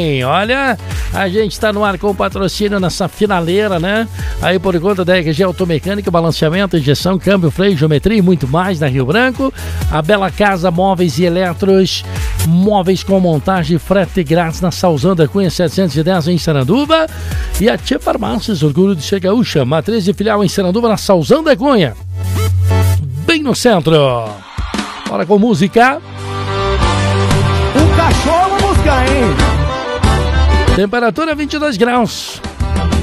hein? Olha, a gente tá no ar com o patrocínio nessa finaleira, né? Aí por conta da RG Automecânica, balanceamento, injeção, câmbio, freio, geometria e muito mais na Rio Branco. A Bela Casa Móveis e Eletros, móveis com montagem, frete grátis na Salzão da Cunha 710 em Saranduba. E a Tia Farmácias, orgulho de ser gaúcha, matriz de filial em Saranduba na Salzão da Cunha, bem no centro. Bora com música. O cachorro busca, hein? Temperatura 22 graus.